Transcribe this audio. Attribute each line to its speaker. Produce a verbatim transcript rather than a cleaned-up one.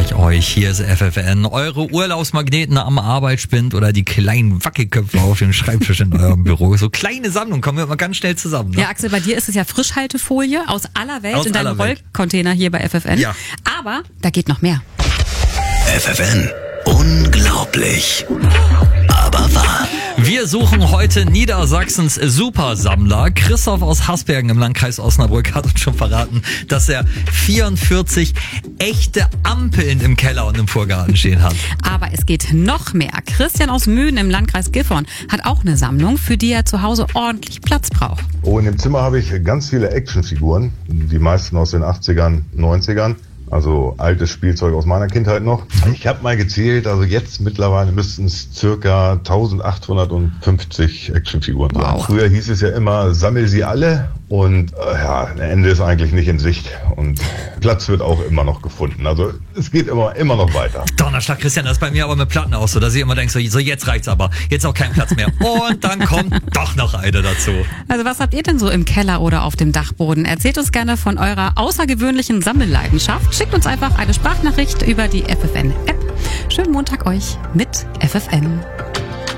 Speaker 1: sag ich euch. Hier ist F F N. Eure Urlaubsmagneten am Arbeitsspind oder die kleinen Wackelköpfe auf dem Schreibtisch in eurem Büro. So kleine Sammlung, kommen wir immer ganz schnell zusammen. Ne?
Speaker 2: Ja, Axel, bei dir ist es ja Frischhaltefolie aus aller Welt
Speaker 1: aus
Speaker 2: in deinem Rollcontainer hier bei F F N.
Speaker 1: Ja.
Speaker 2: Aber da geht noch mehr.
Speaker 3: F F N. Unglaublich. Aber wahr.
Speaker 1: Wir suchen heute Niedersachsens Supersammler. Christoph aus Hasbergen im Landkreis Osnabrück hat uns schon verraten, dass er vierundvierzig echte Ampeln im Keller und im Vorgarten stehen hat.
Speaker 2: Aber es geht noch mehr. Christian aus Mühen im Landkreis Gifhorn hat auch eine Sammlung, für die er zu Hause ordentlich Platz braucht.
Speaker 4: Oh, in dem Zimmer habe ich ganz viele Actionfiguren, die meisten aus den achtzigern, neunzigern. Also altes Spielzeug aus meiner Kindheit noch. Ich habe mal gezählt, also jetzt mittlerweile müssten es circa eintausendachthundertfünfzig Actionfiguren sein.
Speaker 2: Wow.
Speaker 4: Früher hieß es ja immer, sammel sie alle und äh, ja, ein Ende ist eigentlich nicht in Sicht und Platz wird auch immer noch gefunden. Also es geht immer immer noch weiter.
Speaker 1: Donnerschlag, Christian, das ist bei mir aber mit Platten aus, so dass ich immer denke, so, so jetzt reicht's aber, jetzt auch kein Platz mehr. Und dann kommt doch noch eine dazu.
Speaker 2: Also was habt ihr denn so im Keller oder auf dem Dachboden? Erzählt uns gerne von eurer außergewöhnlichen Sammelleidenschaft. Schickt uns einfach eine Sprachnachricht über die F F N-App. Schönen Montag euch mit F F N.